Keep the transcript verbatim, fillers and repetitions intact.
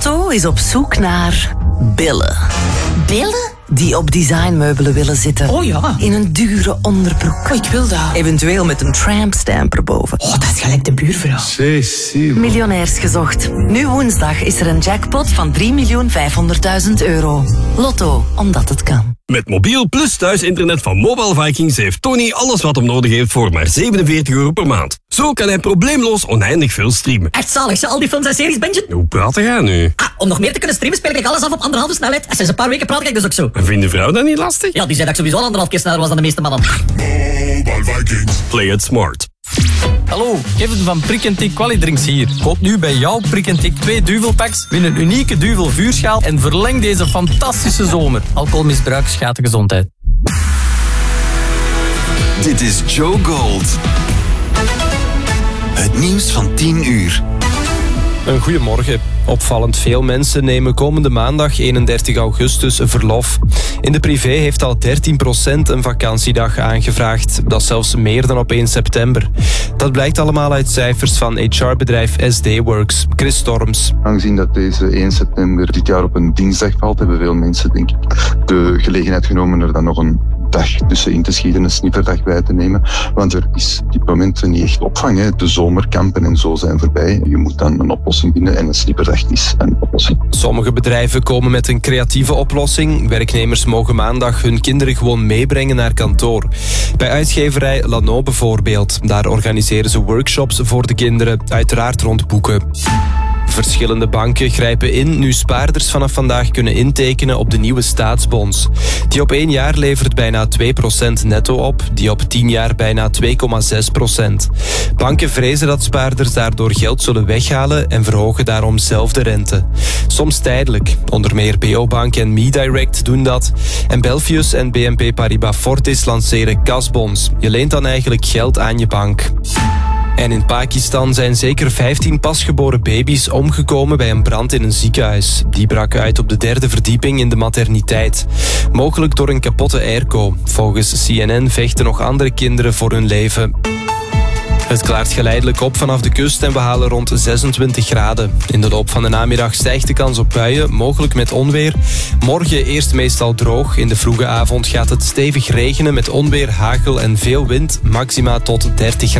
Lotto is op zoek naar billen. Billen? Die op designmeubelen willen zitten. Oh ja. In een dure onderbroek. Oh, ik wil dat. Eventueel met een trampstamp erboven. Oh, dat is gelijk de buurvrouw. Miljonairs gezocht. Nu woensdag is er een jackpot van drie miljoen vijfhonderdduizend euro. Lotto, omdat het kan. Met mobiel plus thuisinternet van Mobile Vikings heeft Tony alles wat hem nodig heeft voor maar zevenenveertig euro per maand. Zo kan hij probleemloos oneindig veel streamen. Echt zalig, ze al die films en series, Benjen. Hoe praat jij nu? Ah, om nog meer te kunnen streamen speel ik alles af op anderhalve snelheid. En sinds een paar weken praat ik dus ook zo. En vindt de vrouw dat niet lastig? Ja, die zei dat ik sowieso al anderhalf keer sneller was dan de meeste mannen. Mobile Vikings. Play it smart. Hallo, Kevin van Prik en Tik Qualidrinks hier. Koop nu bij jouw Prik en Tik twee duvelpacks, win een unieke duvel vuurschaal en verleng deze fantastische zomer. Alcoholmisbruik schaadt de gezondheid. Dit is Joe Gold. Het nieuws van tien uur. Een goedemorgen. Opvallend veel mensen nemen komende maandag eenendertig augustus verlof. In de privé heeft al dertien procent een vakantiedag aangevraagd. Dat is zelfs meer dan op één september. Dat blijkt allemaal uit cijfers van H R-bedrijf S D Works. Chris Storms. Aangezien dat deze één september dit jaar op een dinsdag valt, hebben veel mensen denk ik de gelegenheid genomen er dan nog een dag tussenin te schieten, een snipperdag bij te nemen. Want er is op dit moment niet echt opvang. Hè. De zomerkampen en zo zijn voorbij. Je moet dan een oplossing vinden en een snipperdag is een oplossing. Sommige bedrijven komen met een creatieve oplossing. Werknemers mogen maandag hun kinderen gewoon meebrengen naar kantoor. Bij uitgeverij Lano bijvoorbeeld. Daar organiseren ze workshops voor de kinderen, uiteraard rond boeken. Verschillende banken grijpen in nu spaarders vanaf vandaag kunnen intekenen op de nieuwe staatsbonds. Die op één jaar levert bijna twee procent netto op, die op tien jaar bijna twee komma zes procent. Banken vrezen dat spaarders daardoor geld zullen weghalen en verhogen daarom zelf de rente. Soms tijdelijk. Onder meer B O Bank en MeDirect doen dat. En Belfius en B N P Paribas Fortis lanceren kasbonds. Je leent dan eigenlijk geld aan je bank. En in Pakistan zijn zeker vijftien pasgeboren baby's omgekomen bij een brand in een ziekenhuis. Die brak uit op de derde verdieping in de materniteit. Mogelijk door een kapotte airco. Volgens C N N vechten nog andere kinderen voor hun leven. Het klaart geleidelijk op vanaf de kust en we halen rond zesentwintig graden. In de loop van de namiddag stijgt de kans op buien, mogelijk met onweer. Morgen eerst meestal droog. In de vroege avond gaat het stevig regenen met onweer, hagel en veel wind. Maxima tot dertig graden.